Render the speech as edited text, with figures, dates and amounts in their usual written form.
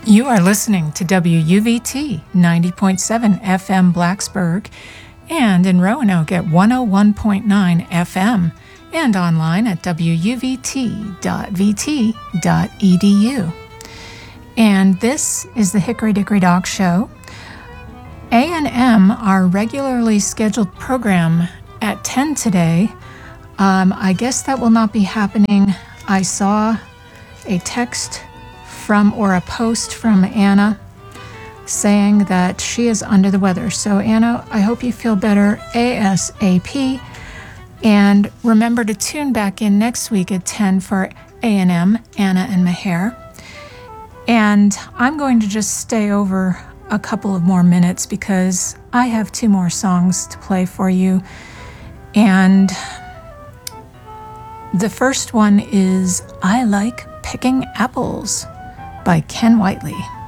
You are listening to WUVT 90.7 FM Blacksburg and in Roanoke at 101.9 FM and online at wuvt.vt.edu. And this is the Hickory Dickory Dock Show. A&M, our regularly scheduled program at 10 today. I guess that will not be happening. I saw a text or a post from Anna saying that she is under the weather. So Anna, I hope you feel better ASAP. And remember to tune back in next week at 10 for A&M, Anna and Meher. And I'm going to just stay over a couple of more minutes because I have 2 more songs to play for you. And the first one is I Like Picking Apples by Ken Whiteley.